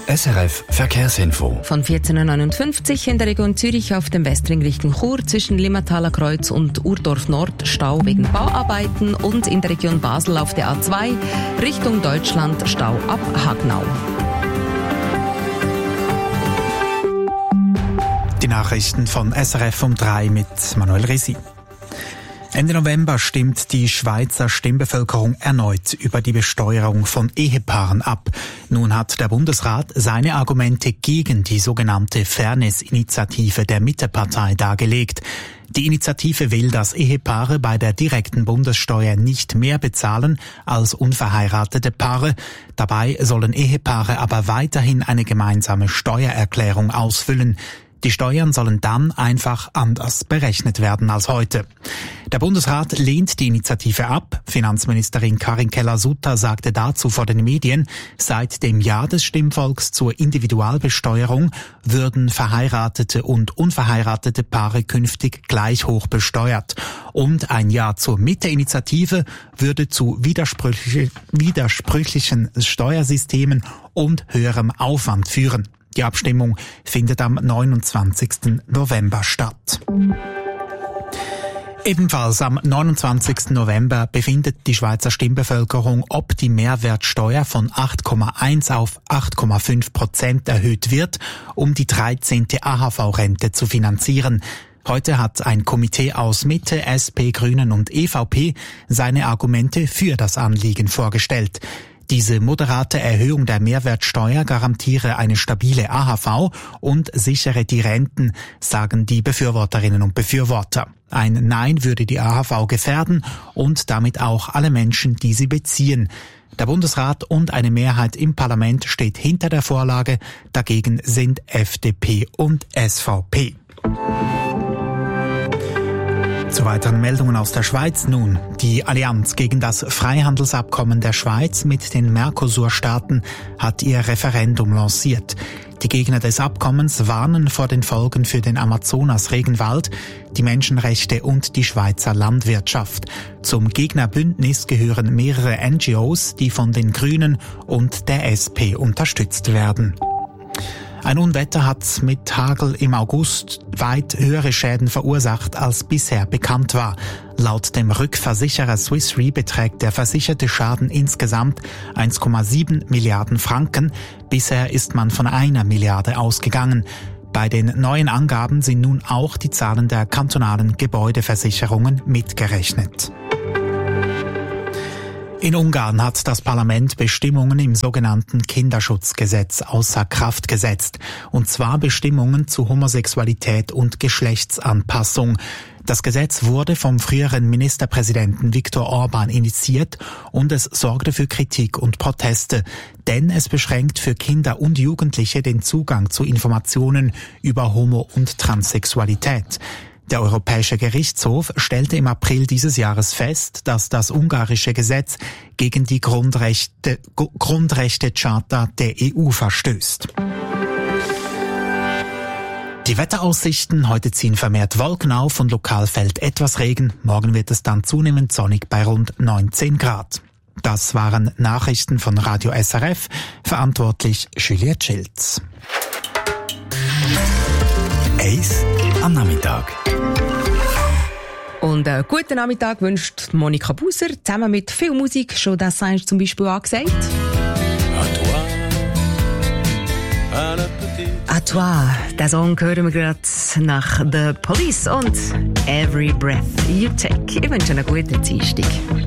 SRF Verkehrsinfo. Von 14.59 in der Region Zürich auf dem Westring Richtung Chur zwischen Limmertaler Kreuz und Urdorf Nord Stau wegen Bauarbeiten und in der Region Basel auf der A2 Richtung Deutschland Stau ab Hagnau. Die Nachrichten von SRF um 3 mit Manuel Resi. Ende November stimmt die Schweizer Stimmbevölkerung erneut über die Besteuerung von Ehepaaren ab. Nun hat der Bundesrat seine Argumente gegen die sogenannte Fairness-Initiative der Mittepartei dargelegt. Die Initiative will, dass Ehepaare bei der direkten Bundessteuer nicht mehr bezahlen als unverheiratete Paare. Dabei sollen Ehepaare aber weiterhin eine gemeinsame Steuererklärung ausfüllen. Die Steuern sollen dann einfach anders berechnet werden als heute. Der Bundesrat lehnt die Initiative ab. Finanzministerin Karin Keller-Sutter sagte dazu vor den Medien, seit dem Jahr des Stimmvolks zur Individualbesteuerung würden verheiratete und unverheiratete Paare künftig gleich hoch besteuert. Und ein Ja zur Mitte-Initiative würde zu widersprüchlichen Steuersystemen und höherem Aufwand führen. Die Abstimmung findet am 29. November statt. Ebenfalls am 29. November befindet die Schweizer Stimmbevölkerung, ob die Mehrwertsteuer von 8,1 auf 8,5% erhöht wird, um die 13. AHV-Rente zu finanzieren. Heute hat ein Komitee aus Mitte, SP, Grünen und EVP seine Argumente für das Anliegen vorgestellt. Diese moderate Erhöhung der Mehrwertsteuer garantiere eine stabile AHV und sichere die Renten, sagen die Befürworterinnen und Befürworter. Ein Nein würde die AHV gefährden und damit auch alle Menschen, die sie beziehen. Der Bundesrat und eine Mehrheit im Parlament steht hinter der Vorlage, dagegen sind FDP und SVP. Zu weiteren Meldungen aus der Schweiz nun. Die Allianz gegen das Freihandelsabkommen der Schweiz mit den Mercosur-Staaten hat ihr Referendum lanciert. Die Gegner des Abkommens warnen vor den Folgen für den Amazonas-Regenwald, die Menschenrechte und die Schweizer Landwirtschaft. Zum Gegnerbündnis gehören mehrere NGOs, die von den Grünen und der SP unterstützt werden. Ein Unwetter hat mit Hagel im August weit höhere Schäden verursacht, als bisher bekannt war. Laut dem Rückversicherer Swiss Re beträgt der versicherte Schaden insgesamt 1,7 Milliarden Franken. Bisher ist man von 1 Milliarde ausgegangen. Bei den neuen Angaben sind nun auch die Zahlen der kantonalen Gebäudeversicherungen mitgerechnet. In Ungarn hat das Parlament Bestimmungen im sogenannten Kinderschutzgesetz außer Kraft gesetzt, und zwar Bestimmungen zu Homosexualität und Geschlechtsanpassung. Das Gesetz wurde vom früheren Ministerpräsidenten Viktor Orban initiiert und es sorgte für Kritik und Proteste, denn es beschränkt für Kinder und Jugendliche den Zugang zu Informationen über Homo- und Transsexualität. Der Europäische Gerichtshof stellte im April dieses Jahres fest, dass das ungarische Gesetz gegen die Grundrechtecharta der EU verstößt. Die Wetteraussichten: Heute ziehen vermehrt Wolken auf und lokal fällt etwas Regen. Morgen wird es dann zunehmend sonnig bei rund 19 Grad. Das waren Nachrichten von Radio SRF. Verantwortlich Juliette Schilz. Eis am Nachmittag. Und einen guten Nachmittag wünscht Monika Buser zusammen mit viel Musik. Schon das sei zum Beispiel angesagt. À toi. Den Song hören wir gerade nach The Police und Every Breath You Take. Ich wünsche einen guten Dienstag.